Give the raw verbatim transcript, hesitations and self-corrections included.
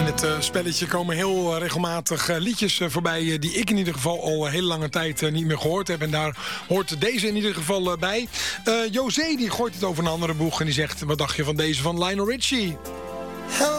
In het uh, spelletje komen heel uh, regelmatig uh, liedjes uh, voorbij... Uh, die ik in ieder geval al uh, heel lange tijd uh, niet meer gehoord heb. En daar hoort deze in ieder geval uh, bij. Uh, José die gooit het over een andere boeg en die zegt... wat dacht je van deze van Lionel Richie?